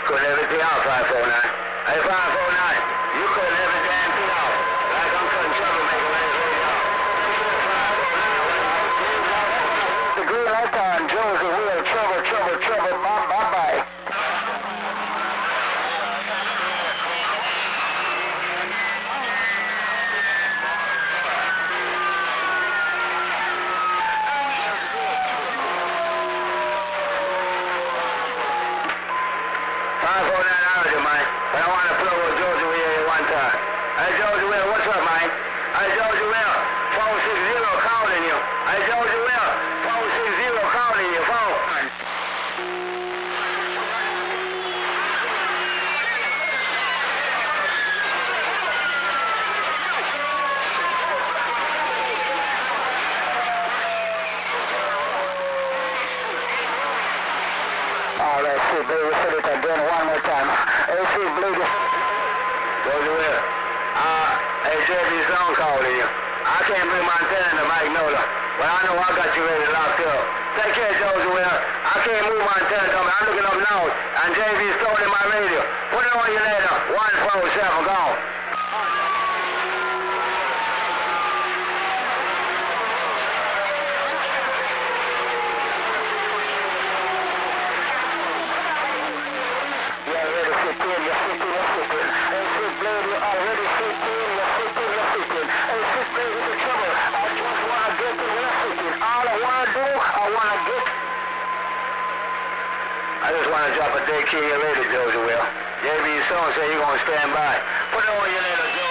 couldn't everything out, 549. Hey, 549, you couldn't every damn thing out. Like I'm cutting troublemaker when it's really out. The green light on Josie Will, trouble, bye. But I want to plug with Georgia Will here one time. Hey, Georgia Will, what's up, man? Hey, Georgia Will, 460 calling you. Hey, Georgia Will, 460 calling your phone. Oh, let's see, baby, we'll say it again one more time. Let's see, baby. Georgia Will. Hey, JB Stone calling you. I can't bring Montana to Mike Nola, but I know I got you ready locked up. Take care, Georgia Will. I can't move Montana to me. I'm looking up now, and JB Stone in my radio. Put it on you later. 147, gone. I just want to drop a day key in your radio, Georgia Will. JB Stone said you're going to stand by. Put it on your little Georgia.